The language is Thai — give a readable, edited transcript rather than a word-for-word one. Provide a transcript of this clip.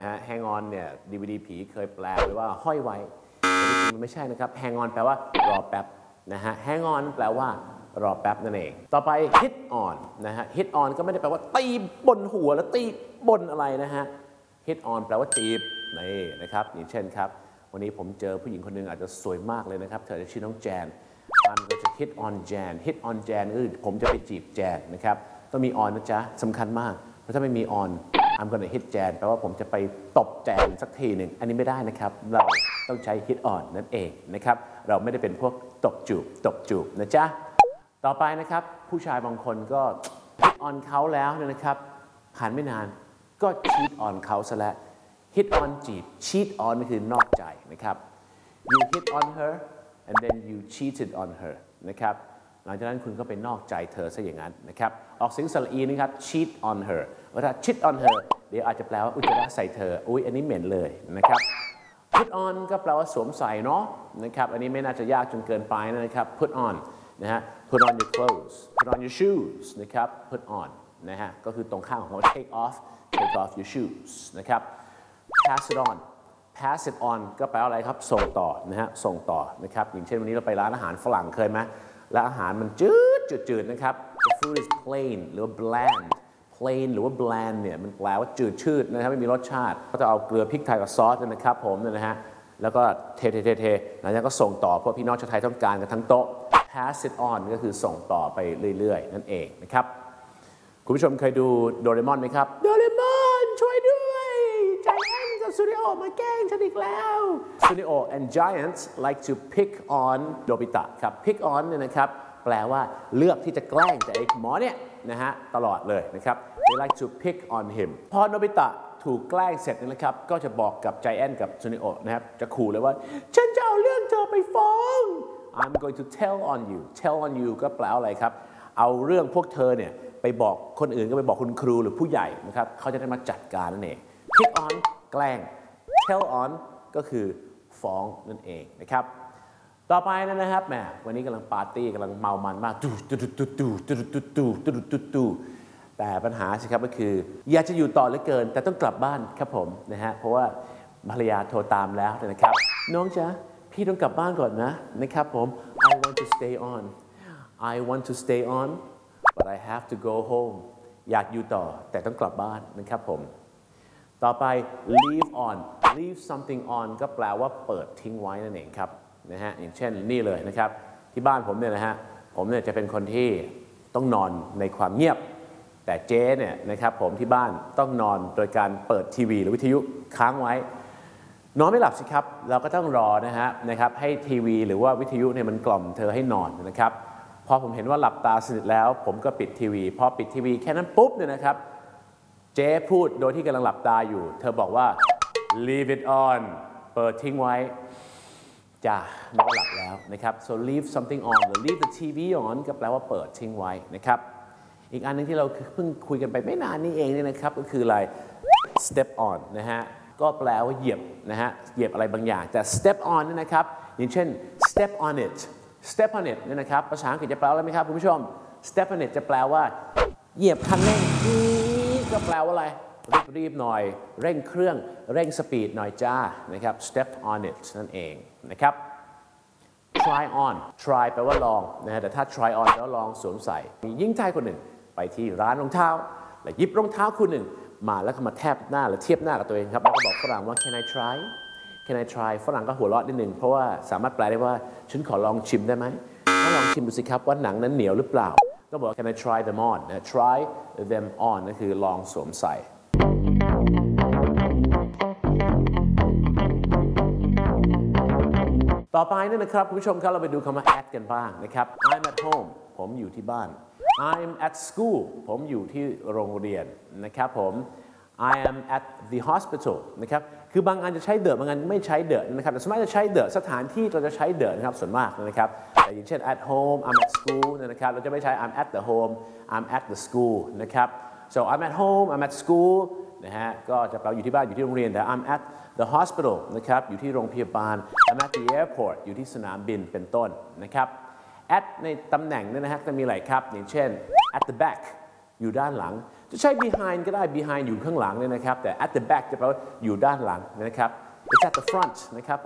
hang on เนี่ย DVD ผีเคยแปลไว้ว่าห้อยไว้แต่จริงๆมันไม่ใช่นะครับ hang on แปลว่ารอแป๊บนะฮะ hang on แปลว่ารอแป๊บนั่นเองต่อไป hit on นะฮะ hit on ก็ไม่ได้แปลว่าตีบนหัวแล้วตีบนอะไรนะฮะ hit on แปลว่าจีบนี่นะครับอย่างเช่นครับวันนี้ผมเจอผู้หญิงคนหนึ่งอาจจะสวยมากเลยนะครับเธอจะชื่อน้องแจนมันก็จะ hit on Jan hit on Jan ก็คือผมจะไปจีบแจนนะครับต้องมี on นะจ๊ะสำคัญมากเพราะถ้าไม่มี on I'm gonna hit Jan แปลว่าผมจะไปตบแจนสักทีหนึ่งอันนี้ไม่ได้นะครับเราต้องใช้ hit on นั่นเองนะครับเราไม่ได้เป็นพวกตบจูบนะจ๊ะต่อไปนะครับผู้ชายบางคนก็ hit on เขาแล้วนะครับผ่านไม่นานก็ cheat on เขาซะแล้ว hit on จีบ cheat on คือนอกใจนะครับ you hit on her and then you cheated on her นะครับหลังจากนั้นคุณก็ไปนอกใจเธอซะอย่างนั้นนะครับออกเสียงสระอีนะครับ cheat on her ว่าถ้า cheat on her เดี๋ยวอาจจะแปลว่าอุจจาระใส่เธออุ๊ยอันนี้เหม็นเลยนะครับ put on ก็แปลว่าสวมใส่เนาะนะครับอันนี้ไม่น่าจะยากจนเกินไปนะครับ put on นะฮะ put on your clothes put on your shoes นะครับ put on นะฮะก็คือตรงข้ามของ take off your shoes นะครับ pass it onก็แปลว่าอะไรครับส่งต่อนะฮะส่งต่อนะครับอย่างเช่นวันนี้เราไปร้านอาหารฝรั่งเคยไหมและอาหารมันจืดนะครับ the food is plain หรือว่า plain หรือว่า bland เนี่ยมันแปลว่าจืดชืดนะครับไม่มีรสชาติก็จะเอาเกลือพริกไทยกับซอสนะครับผมนะฮะแล้วก็เทหลังจากนั้นก็ส่งต่อเพราะพี่น้องชาวไทยต้องการกันทั้งโต๊ะ pass it on ก็คือส่งต่อไปเรื่อยๆนั่นเองนะครับคุณผู้ชมเคยดูโดเรมอนไหมครับโดเรมอนช่วยด้วยใจแอนกับซูนิโอมาแกล้งฉันอีกแล้วซูนิโอ and Giants like to pick on โนบิตะครับ pick on เนี่ยนะครับแปลว่าเลือกที่จะแกล้งแต่ไอ้หมอเนี่ยนะฮะตลอดเลยนะครับ they like to pick on him พอโนบิตะถูกแกล้งเสร็จนะครับก็จะบอกกับใจแอนกับซูนิโอนะครับจะขู่เลยว่าฉันจะเอาเรื่องเธอไปฟ้อง I'm going to tell on you ก็แปลอะไรครับเอาเรื่องพวกเธอเนี่ยไปบอกคนอื่นก็ไปบอกคุณครูหรือผู้ใหญ่นะครับเขาจะได้มาจัดการนั่นเอง pick on แกล้ง tell on ก็คือฟ้องนั่นเองนะครับต่อไปนะครับแหมวันนี้กำลังปาร์ตี้กำลังเมามันมากแต่ปัญหาสิครับก็คืออยากจะอยู่ต่อเหลือเกินแต่ต้องกลับบ้านครับผมนะฮะเพราะว่าภรรยาโทรตามแล้วนะครับน้องจ๊ะพี่ต้องกลับบ้านก่อนนะครับผม I want to stay on but I have to go home อยากอยู่ต่อแต่ต้องกลับบ้านนะครับผมต่อไป leave something on ก็แปลว่าเปิดทิ้งไว้นั่นเองครับนะฮะอย่างเช่นนี่เลยนะครับที่บ้านผมเนี่ยนะฮะผมเนี่ยจะเป็นคนที่ต้องนอนในความเงียบแต่เจ๊เนี่ยนะครับผมที่บ้านต้องนอนโดยการเปิดทีวีหรือวิทยุค้างไว้นอนไม่หลับสิครับเราก็ต้องรอนะครับให้ทีวีหรือว่าวิทยุเนี่ยมันกล่อมเธอให้นอนนะครับพอผมเห็นว่าหลับตาสนิทแล้วผมก็ปิดทีวีพอปิดทีวีแค่นั้นปุ๊บเนี่ยนะครับเจ๊พูดโดยที่กำลังหลับตาอยู่เธอบอกว่า leave it on เปิดทิ้งไว้จ้าน้องหลับแล้วนะครับ so leave something on หรือ leave the TV on ก็แปลว่าเปิดทิ้งไว้นะครับอีกอันนึงที่เราเพิ่งคุยกันไปไม่นานนี้เองเนี่ยนะครับก็คืออะไร step on นะฮะก็แปลว่าเหยียบนะฮะเหยียบอะไรบางอย่างแต่ step on เนี่ยนะครับอย่างเช่น step on it เนี่ยนะครับภาษาอังกฤษจะแปลว่าอะไรไหมครับคุณผู้ชม step on it จะแปลว่าเหยียบคันเร่งก็แปลว่าอะไรรีบหน่อยเร่งเครื่องเร่งสปีดหน่อยจ้านะครับ step on it นั่นเองนะครับ try แปลว่าลองนะฮะแต่ถ้า try on แปลว่าลองสวมใส่มีหญิงชายคนหนึ่งไปที่ร้านรองเท้าและหยิบรองเท้าคู่หนึ่งมาแล้วก็มาแทบหน้าหรือเทียบหน้ากับตัวเองครับแล้วก็บอกฝรั่งว่า can I try ฝรั่งก็หัวเราะนิดนึงเพราะว่าสามารถแปลได้ว่าฉันขอลองชิมได้ไหมถ้าลองชิมดูสิครับว่าหนังนั้นเหนียวหรือเปล่าก็บอก can I try them on นะ try them on นั่นคือลองสวมใส่ต่อไปนี่นะครับคุณผู้ชมครับเราไปดูคำว่า at กันบ้างนะครับ I'm at home ผมอยู่ที่บ้าน I'm at school ผมอยู่ที่โรงเรียนนะครับผม I am at the hospital นะครับคือบางอันจะใช้ the บางอันไม่ใช้ the นะครับแต่ส่วนมากจะใช้ the สถานที่เราจะใช้ the นะครับส่วนมากนะครับแต่อย่างเช่น at home I'm at school นะครับเราจะไม่ใช้ I'm at the home I'm at the school นะครับ so I'm at home I'm at school นะฮะก็จะแปลอยู่ที่บ้านอยู่ที่โรงเรียนแต่ I'm at the hospital นะครับอยู่ที่โรงพยาบาล I'm at the airport อยู่ที่สนามบินเป็นต้นนะครับ at ในตำแหน่งเนี่ยนะฮะจะมีหลายครับอย่างเช่น at the back อยู่ด้านหลังจะใช้ behind ก็ได้ behind อยู่ข้างหลังเนี่ยนะครับแต่ at the back จะแปลว่าอยู่ด้านหลังนะครับ it's at the front นะครับ